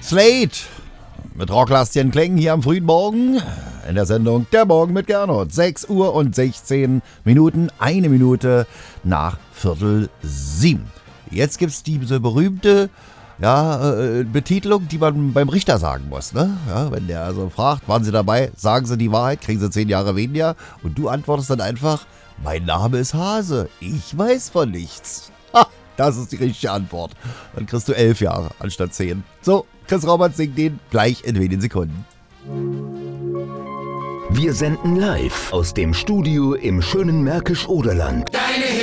Slate mit rocklastigen Klängen hier am frühen Morgen in der Sendung Der Morgen mit Gernot. 6 Uhr und 16 Minuten, 1 Minute nach 6:45. Jetzt gibt's diese berühmte Betitelung, die man beim Richter sagen muss. Ne? Ja, wenn der also fragt, waren Sie dabei, sagen Sie die Wahrheit, kriegen Sie 10 Jahre weniger. Und du antwortest dann einfach, mein Name ist Hase, ich weiß von nichts. Ha, das ist die richtige Antwort. Dann kriegst du 11 Jahre anstatt 10. So, Chris Robert singt den gleich in wenigen Sekunden. Wir senden live aus dem Studio im schönen Märkisch-Oderland.